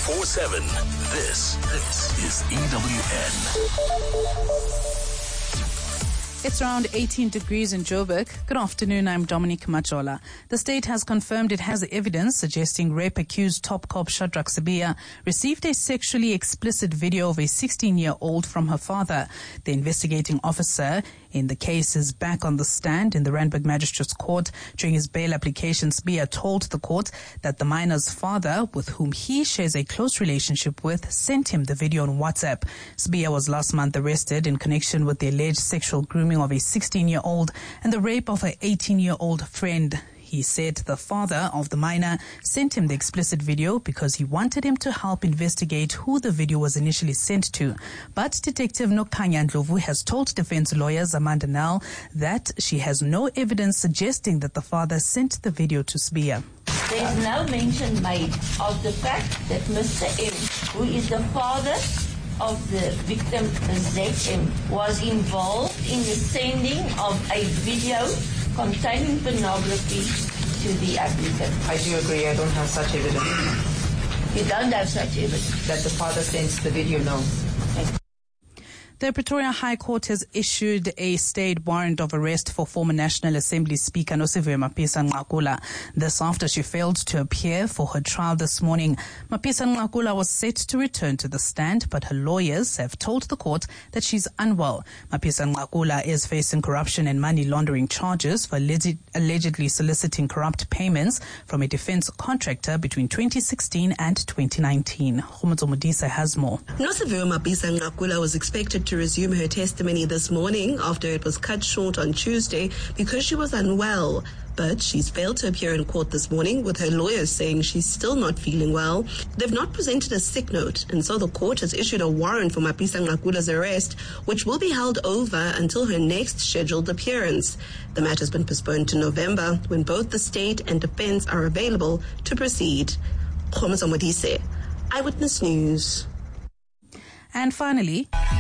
24/7. This is EWN. It's around 18 degrees in Joburg. Good afternoon, I'm Dominique Majola. The state has confirmed it has evidence suggesting rape-accused top cop Shadrack Sibiya received a sexually explicit video of a 16-year-old from her father. The investigating officer in the case is back on the stand in the Randburg Magistrates Court. During his bail application, Sibiya told the court that the minor's father, with whom he shares a close relationship with, sent him the video on WhatsApp. Sibiya was last month arrested in connection with the alleged sexual grooming of a 16-year-old and the rape of her 18-year-old friend. He said the father of the minor sent him the explicit video because he wanted him to help investigate who the video was initially sent to. But Detective Nokhanya Ndlovu has told defense lawyer Zamanda Nel that she has no evidence suggesting that the father sent the video to Sibiya. There is no mention made of the fact that Mr. M, who is the father of the victim ZM, was involved in the sending of a video containing pornography to the applicant. I do agree, I don't have such evidence. You don't have such evidence? That the father sends the video, no. The Pretoria High Court has issued a stayed warrant of arrest for former National Assembly Speaker Nosiviwe Mapisa-Nqakula. This after she failed to appear for her trial this morning. Mapisa-Nqakula was set to return to the stand, but her lawyers have told the court that she's unwell. Mapisa-Nqakula is facing corruption and money laundering charges for allegedly soliciting corrupt payments from a defense contractor between 2016 and 2019. Khumutso Modise has more. Nosiviwe Mapisa-Nqakula was expected to resume her testimony this morning after it was cut short on Tuesday because she was unwell. But she's failed to appear in court this morning, with her lawyers saying she's still not feeling well. They've not presented a sick note, and so the court has issued a warrant for Mapisa-Nqakula's arrest, which will be held over until her next scheduled appearance. The matter has been postponed to November, when both the state and defense are available to proceed. Khumutso Modise, Eyewitness News. And finally,